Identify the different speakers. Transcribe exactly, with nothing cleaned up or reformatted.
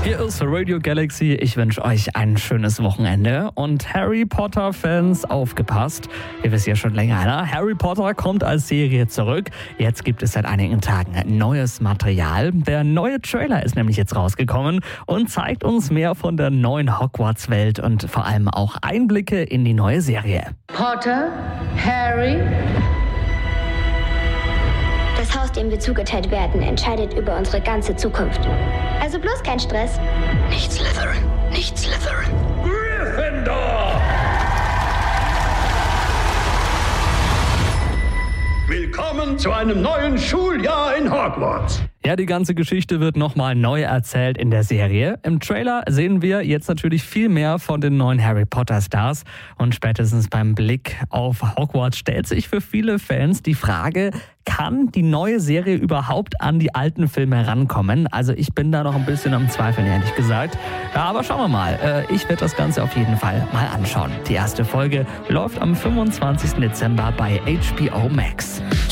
Speaker 1: Hier ist Radio Galaxy. Ich wünsche euch ein schönes Wochenende. Und Harry Potter-Fans, aufgepasst. Ihr wisst ja schon länger, ne? Harry Potter kommt als Serie zurück. Jetzt gibt es seit einigen Tagen neues Material. Der neue Trailer ist nämlich jetzt rausgekommen und zeigt uns mehr von der neuen Hogwarts-Welt und vor allem auch Einblicke in die neue Serie.
Speaker 2: Potter, Harry.
Speaker 3: Das Haus, dem wir zugeteilt werden, entscheidet über unsere ganze Zukunft. Also bloß kein Stress.
Speaker 2: Nicht Slytherin, nicht Slytherin.
Speaker 4: Gryffindor! Willkommen zu einem neuen Schuljahr in Hogwarts.
Speaker 1: Ja, die ganze Geschichte wird nochmal neu erzählt in der Serie. Im Trailer sehen wir jetzt natürlich viel mehr von den neuen Harry Potter Stars. Und spätestens beim Blick auf Hogwarts stellt sich für viele Fans die Frage, kann die neue Serie überhaupt an die alten Filme herankommen? Also ich bin da noch ein bisschen am Zweifeln, ehrlich gesagt. Ja, aber schauen wir mal. Ich werde das Ganze auf jeden Fall mal anschauen. Die erste Folge läuft am fünfundzwanzigsten Dezember bei H B O Max.